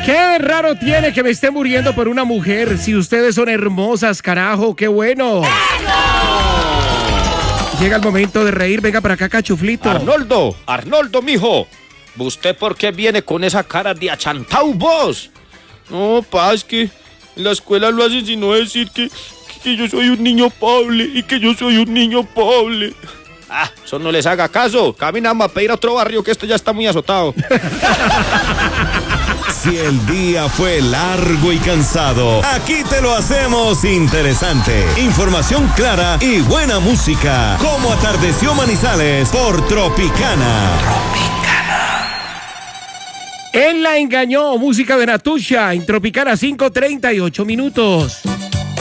Qué raro tiene que me esté muriendo por una mujer. Si ustedes son hermosas, carajo, qué bueno. Llega el momento de reír. Venga para acá, cachuflito. Arnoldo, mijo. ¿Usted por qué viene con esa cara de achantau vos? No, pa, es que en la escuela lo hacen sino decir que yo soy un niño pobre y que yo soy un niño pobre. Ah, eso no les haga caso. Caminamos a pedir a otro barrio que esto ya está muy azotado. Si el día fue largo y cansado, aquí te lo hacemos interesante. Información clara y buena música. Como atardeció Manizales por Tropicana. Él la engañó. Música de Natucha en Tropicana 5:38 minutos.